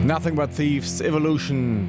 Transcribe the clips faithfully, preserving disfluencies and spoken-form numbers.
Nothing But Thieves, Evolution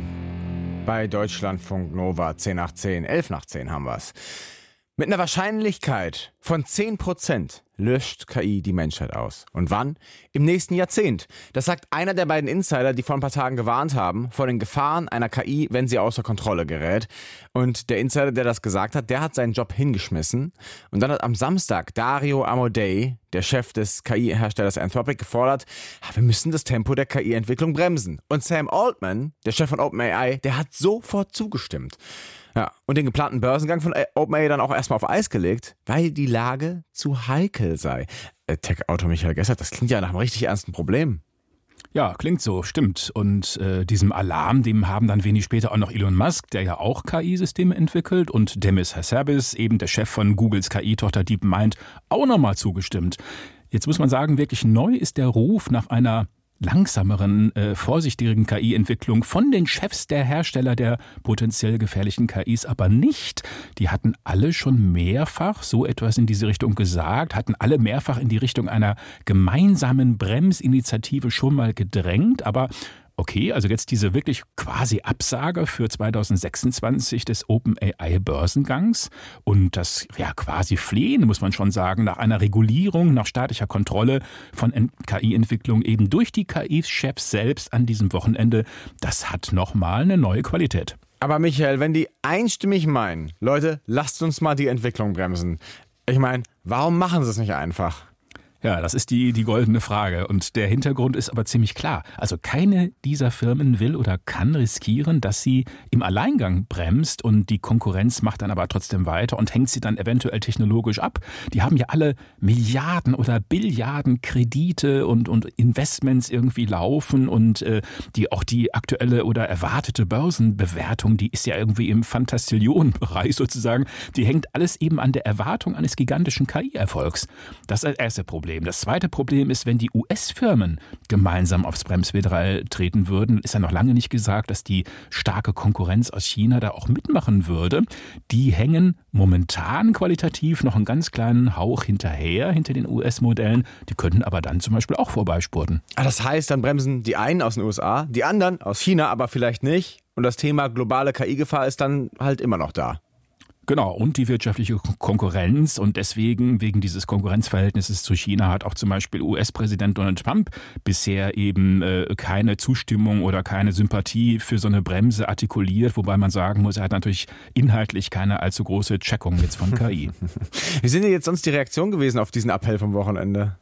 bei Deutschlandfunk Nova. zehn nach zehn, elf nach zehn haben wir's. Mit einer Wahrscheinlichkeit von zehn Prozent löscht K I die Menschheit aus. Und wann? Im nächsten Jahrzehnt. Das sagt einer der beiden Insider, die vor ein paar Tagen gewarnt haben vor den Gefahren einer K I, wenn sie außer Kontrolle gerät. Und der Insider, der das gesagt hat, der hat seinen Job hingeschmissen. Und dann hat am Samstag Dario Amodei, der Chef des K I-Herstellers Anthropic, gefordert, wir müssen das Tempo der K I-Entwicklung bremsen. Und Sam Altman, der Chef von OpenAI, der hat sofort zugestimmt. Ja, und den geplanten Börsengang von OpenAI dann auch erstmal auf Eis gelegt, weil die Lage zu heikel sei. Äh, Tech-Autor Michael Gessert, das klingt ja nach einem richtig ernsten Problem. Ja, klingt so, stimmt. Und äh, diesem Alarm, dem haben dann wenig später auch noch Elon Musk, der ja auch K I-Systeme entwickelt, und Demis Hassabis, eben der Chef von Googles K I-Tochter DeepMind, auch nochmal zugestimmt. Jetzt muss man sagen, wirklich neu ist der Ruf nach einer langsameren, äh, vorsichtigeren K I-Entwicklung von den Chefs der Hersteller der potenziell gefährlichen K Is aber nicht. Die hatten alle schon mehrfach so etwas in diese Richtung gesagt, hatten alle mehrfach in die Richtung einer gemeinsamen Bremsinitiative schon mal gedrängt, aber okay, also jetzt diese wirklich quasi Absage für zweitausendsechsundzwanzig des OpenAI-Börsengangs und das ja quasi Flehen, muss man schon sagen, nach einer Regulierung, nach staatlicher Kontrolle von K I-Entwicklung eben durch die K I-Chefs selbst an diesem Wochenende, das hat nochmal eine neue Qualität. Aber Michael, wenn die einstimmig meinen, Leute, lasst uns mal die Entwicklung bremsen. Ich meine, warum machen sie es nicht einfach? Ja, das ist die, die goldene Frage. Und der Hintergrund ist aber ziemlich klar. Also keine dieser Firmen will oder kann riskieren, dass sie im Alleingang bremst und die Konkurrenz macht dann aber trotzdem weiter und hängt sie dann eventuell technologisch ab. Die haben ja alle Milliarden oder Billiarden Kredite und, und Investments irgendwie laufen und äh, die auch die aktuelle oder erwartete Börsenbewertung, die ist ja irgendwie im Fantastillionenbereich sozusagen. Die hängt alles eben an der Erwartung eines gigantischen K I-Erfolgs. Das ist das erste Problem. Das zweite Problem ist, wenn die U S-Firmen gemeinsam aufs Bremspedal treten würden, ist ja noch lange nicht gesagt, dass die starke Konkurrenz aus China da auch mitmachen würde. Die hängen momentan qualitativ noch einen ganz kleinen Hauch hinterher, hinter den U S-Modellen. Die könnten aber dann zum Beispiel auch vorbeispurten. Ah, das heißt, dann bremsen die einen aus den U S A, die anderen aus China, aber vielleicht nicht. Und das Thema globale K I-Gefahr ist dann halt immer noch da. Genau, und die wirtschaftliche Konkurrenz, und deswegen, wegen dieses Konkurrenzverhältnisses zu China, hat auch zum Beispiel U S-Präsident Donald Trump bisher eben äh, keine Zustimmung oder keine Sympathie für so eine Bremse artikuliert, wobei man sagen muss, er hat natürlich inhaltlich keine allzu große Checkung jetzt von K I. Wie sind denn jetzt sonst die Reaktionen gewesen auf diesen Appell vom Wochenende?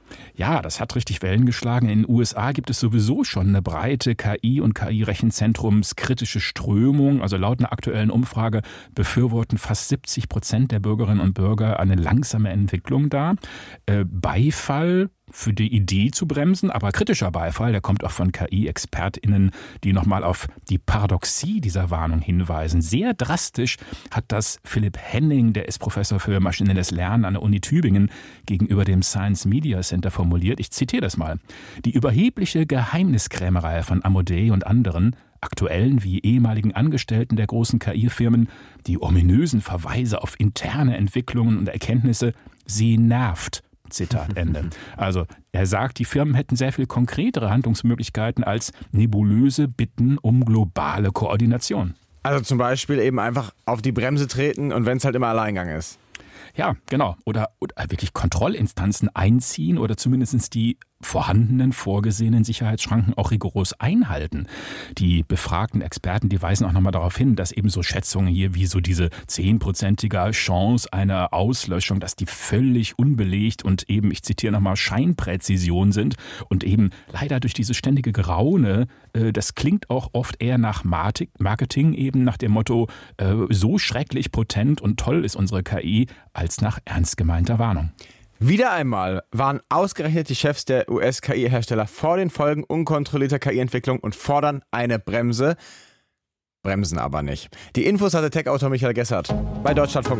Ja, das hat richtig Wellen geschlagen. In den U S A gibt es sowieso schon eine breite K I- und K I-Rechenzentrumskritische Strömung. Also laut einer aktuellen Umfrage befürworten fast siebzig Prozent der Bürgerinnen und Bürger eine langsame Entwicklung da. Äh, Beifall für die Idee zu bremsen, aber kritischer Beifall, der kommt auch von K I-ExpertInnen, die nochmal auf die Paradoxie dieser Warnung hinweisen. Sehr drastisch hat das Philipp Henning, der ist Professor für maschinelles Lernen an der Uni Tübingen, gegenüber dem Science Media Center formuliert. Ich zitiere das mal. Die überhebliche Geheimniskrämerei von Amodei und anderen, aktuellen wie ehemaligen Angestellten der großen K I-Firmen, die ominösen Verweise auf interne Entwicklungen und Erkenntnisse, sie nervt. Zitat Ende. Also er sagt, die Firmen hätten sehr viel konkretere Handlungsmöglichkeiten als nebulöse Bitten um globale Koordination. Also zum Beispiel eben einfach auf die Bremse treten und wenn es halt immer Alleingang ist. Ja, genau. Oder, oder wirklich Kontrollinstanzen einziehen oder zumindest die vorhandenen, vorgesehenen Sicherheitsschranken auch rigoros einhalten. Die befragten Experten, die weisen auch nochmal darauf hin, dass eben so Schätzungen hier wie so diese zehnprozentige Chance einer Auslöschung, dass die völlig unbelegt und eben, ich zitiere nochmal, Scheinpräzision sind und eben leider durch diese ständige Geraune, äh, das klingt auch oft eher nach Marketing, eben nach dem Motto, äh, so schrecklich potent und toll ist unsere K I, als nach ernst gemeinter Warnung. Wieder einmal waren ausgerechnet die Chefs der U S-K I-Hersteller vor den Folgen unkontrollierter K I-Entwicklung und fordern eine Bremse, bremsen aber nicht. Die Infos hatte Tech-Autor Michael Gessert bei Deutschlandfunk.